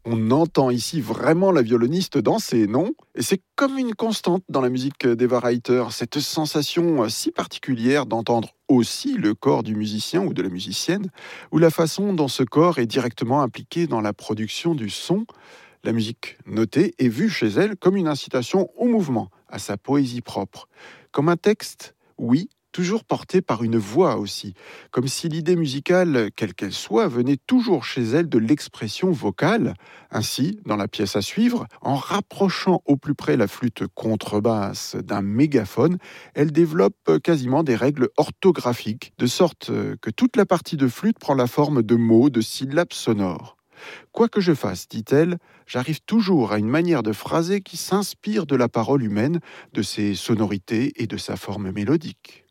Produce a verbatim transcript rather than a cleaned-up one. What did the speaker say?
On entend ici vraiment la violoniste danser, non? Et c'est comme une constante dans la musique d'Eva Reiter, cette sensation euh, si particulière d'entendre aussi le corps du musicien ou de la musicienne, ou la façon dont ce corps est directement impliqué dans la production du son. La musique notée est vue chez elle comme une incitation au mouvement, à sa poésie propre. Comme un texte, oui, toujours porté par une voix aussi, comme si l'idée musicale, quelle qu'elle soit, venait toujours chez elle de l'expression vocale. Ainsi, dans la pièce à suivre, en rapprochant au plus près la flûte contrebasse d'un mégaphone, elle développe quasiment des règles orthographiques, de sorte que toute la partie de flûte prend la forme de mots, de syllabes sonores. Quoi que je fasse, dit-elle, j'arrive toujours à une manière de phraser qui s'inspire de la parole humaine, de ses sonorités et de sa forme mélodique.